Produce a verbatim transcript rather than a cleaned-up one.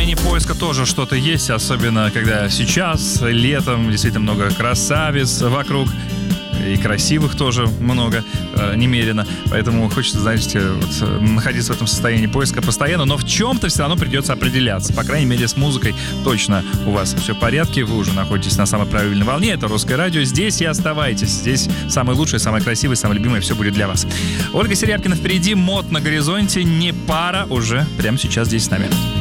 состоянии поиска тоже что-то есть, особенно когда сейчас, летом, действительно много красавиц вокруг. И красивых тоже много, э, немерено. Поэтому хочется, знаете, вот, находиться в этом состоянии поиска постоянно, но в чем-то все равно придется определяться. По крайней мере, с музыкой точно у вас все в порядке. Вы уже находитесь на самой правильной волне. Это Русское радио. Здесь и оставайтесь. Здесь самое лучшее, самое красивое, самое любимое. Все будет для вас. Ольга Серябкина впереди. Мод на горизонте. Не пара. Уже прямо сейчас здесь с нами.